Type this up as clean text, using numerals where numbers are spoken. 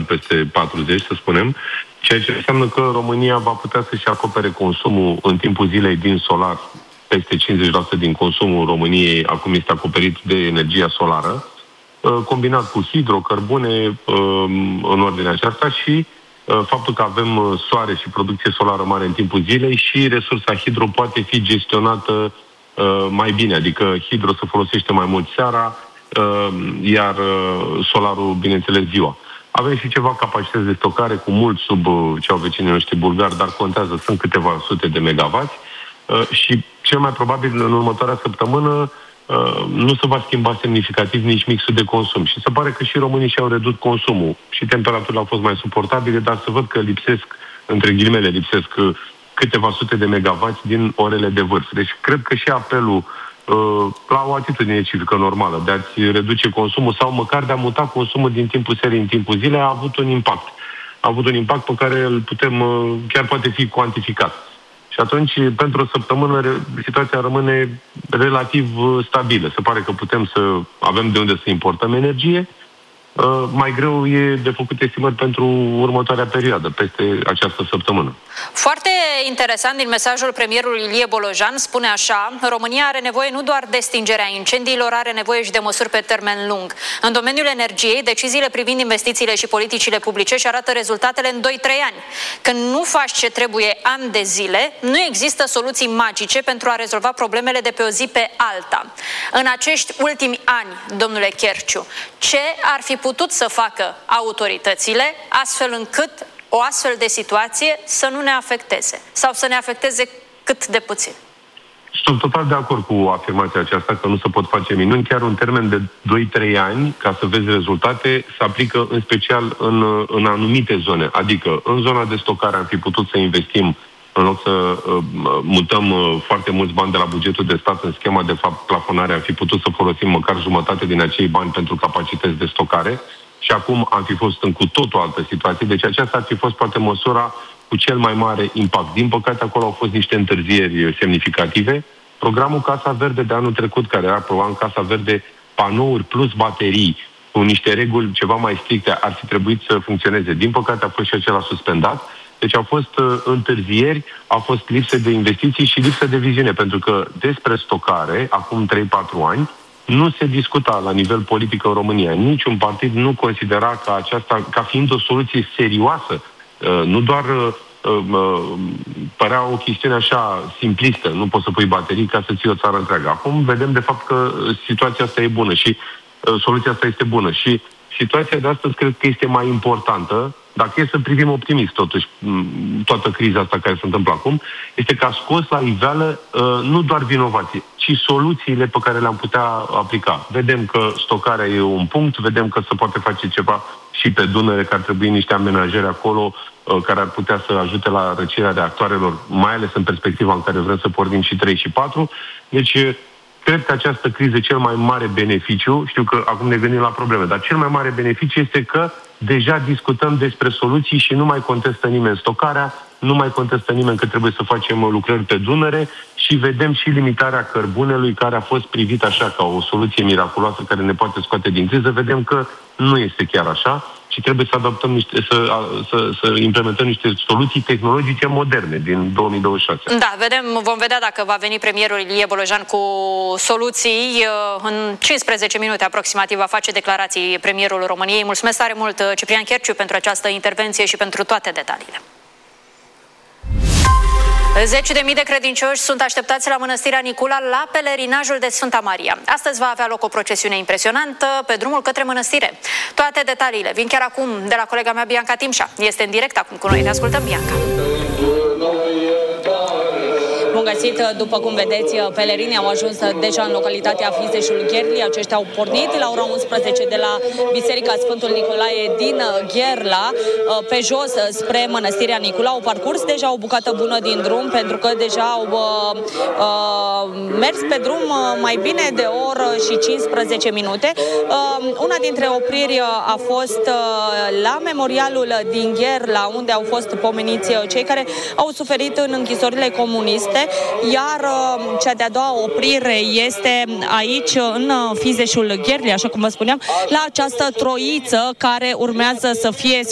peste 40, să spunem, ceea ce înseamnă că România va putea să-și acopere consumul în timpul zilei din solar. Peste 50% din consumul României acum este acoperit de energia solară, combinat cu hidrocărbune în ordinea aceasta și faptul că avem soare și producție solară mare în timpul zilei și resursa hidro poate fi gestionată mai bine, adică hidro se folosește mai mult seara, iar solarul, bineînțeles, ziua. Avem și ceva capacități de stocare, cu mult sub ce au vecinii noștri bulgari, dar contează, sunt câteva sute de megavați și cel mai probabil în următoarea săptămână nu se va schimba semnificativ nici mixul de consum. Și se pare că și românii și-au redus consumul și temperaturile au fost mai suportabile, dar se văd că lipsesc, între ghilimele, lipsesc câteva sute de megavați din orele de vârf. Deci cred că și apelul la o atitudine civică normală de a-ți reduce consumul sau măcar de a muta consumul din timpul serii în timpul zilei a avut un impact. A avut un impact pe care îl putem, chiar poate fi cuantificat. Și atunci, pentru o săptămână, situația rămâne relativ stabilă. Se pare că putem să avem de unde să importăm energie. Mai greu e de făcut estimări pentru următoarea perioadă, peste această săptămână. Foarte interesant din mesajul premierului Ilie Bolojan, spune așa: România are nevoie nu doar de stingerea incendiilor, are nevoie și de măsuri pe termen lung. În domeniul energiei, deciziile privind investițiile și politicile publice își arată rezultatele în 2-3 ani. Când nu faci ce trebuie ani de zile, nu există soluții magice pentru a rezolva problemele de pe o zi pe alta. În acești ultimi ani, domnule Cherciu, ce ar fi putut să facă autoritățile astfel încât o astfel de situație să nu ne afecteze sau să ne afecteze cât de puțin? Sunt total de acord cu afirmația aceasta că nu se pot face minuni. Chiar un termen de 2-3 ani, ca să vezi rezultate, se aplică în special în anumite zone. Adică în zona de stocare am fi putut să investim, în loc să mutăm foarte mulți bani de la bugetul de stat în schema de plafonare, am fi putut să folosim măcar jumătate din acei bani pentru capacități de stocare și acum am fi fost în cu totul altă situație. Deci aceasta ar fi fost poate măsura cu cel mai mare impact. Din păcate, acolo au fost niște întârzieri semnificative. Programul Casa Verde de anul trecut, care era program Casa Verde, panouri plus baterii, cu niște reguli ceva mai stricte, ar fi trebuit să funcționeze. Din păcate, a fost și acela suspendat. Deci au fost întârzieri, au fost lipsă de investiții și lipsă de viziune, pentru că despre stocare, acum 3-4 ani, nu se discuta la nivel politic în România. Niciun partid nu considera ca aceasta ca fiind o soluție serioasă. Nu doar părea o chestiune așa simplistă, nu poți să pui baterii ca să ții o țară întreagă. Acum vedem de fapt că situația asta e bună și soluția asta este bună și situația de astăzi cred că este mai importantă, dacă e să privim optimist totuși toată criza asta care se întâmplă acum, este că a scos la iveală nu doar vinovații, ci soluțiile pe care le-am putea aplica. Vedem că stocarea e un punct, vedem că se poate face ceva și pe Dunăre, că ar trebui niște amenajări acolo care ar putea să ajute la răcirea reactoarelor, mai ales în perspectiva în care vrem să pornim și 3 și 4. Deci, cred că această criză, cel mai mare beneficiu, știu că acum ne gândim la probleme, dar cel mai mare beneficiu este că deja discutăm despre soluții și nu mai contestă nimeni stocarea, nu mai contestă nimeni că trebuie să facem lucrări pe Dunăre și vedem și limitarea cărbunelui, care a fost privit așa ca o soluție miraculoasă care ne poate scoate din criză. Vedem că nu este chiar așa și trebuie să adaptăm să implementăm niște soluții tehnologice moderne din 2026. Da, vom vedea dacă va veni premierul Ilie Bolojan cu soluții. În 15 minute aproximativ va face declarații premierul României. Mulțumesc tare mult, Ciprian Cherciu, pentru această intervenție și pentru toate detaliile. 10.000 de credincioși sunt așteptați la Mănăstirea Nicula la pelerinajul de Sfânta Maria. Astăzi va avea loc o procesiune impresionantă pe drumul către mănăstire. Toate detaliile vin chiar acum de la colega mea Bianca Timșa. Este în direct acum cu noi. Ne ascultăm, Bianca. Bun găsit! După cum vedeți, pelerinii au ajuns deja în localitatea Fizeșul Gherli. Aceștia au pornit la ora 11 de la Biserica Sfântul Nicolae din Gherla pe jos spre Mănăstirea Nicula. Au parcurs deja o bucată bună din drum, pentru că deja au mers pe drum mai bine de o oră și 15 minute. Una dintre opriri a fost la memorialul din Gherla, unde au fost pomeniți cei care au suferit în închisorile comuniste. Iar cea de-a doua oprire este aici, în Fizeșul Gherli, așa cum vă spuneam, la această troiță care urmează să fie